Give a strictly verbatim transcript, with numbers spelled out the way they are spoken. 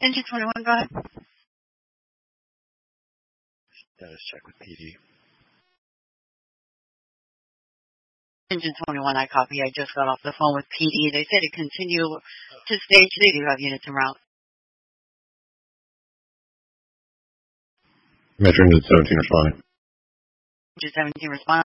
Engine twenty-one, go ahead. Status check with P D. Engine twenty-one, I copy. I just got off the phone with P D. They said to continue to stage three. Do you have units en route? Metro Engine seventeen responding. Engine seventeen responding.